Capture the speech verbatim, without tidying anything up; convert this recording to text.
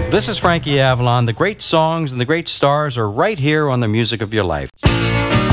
This is Frankie Avalon. The great songs and the great stars are right here on the Music of Your Life.